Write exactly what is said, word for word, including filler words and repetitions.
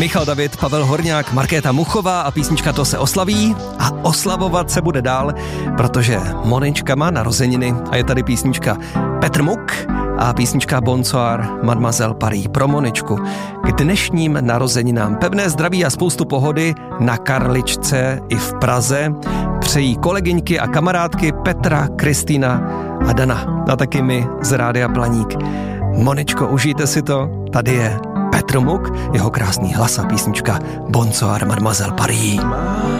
Michal David, Pavel Horňák, Markéta Muchová a písnička To se oslaví a oslavovat se bude dál, protože Monička má narozeniny a je tady písnička Petr Muk a písnička Bonsoir Mademoiselle Paris pro Moničku. K dnešním narozeninám pevné zdraví a spoustu pohody na Karličce i v Praze přejí kolegyňky a kamarádky Petra, Kristýna a Dana. A taky my z Rádia Planík. Moničko, užijte si to, tady je Petr Muk, jeho krásný hlas a písnička Bonsoir Mademoiselle Paris.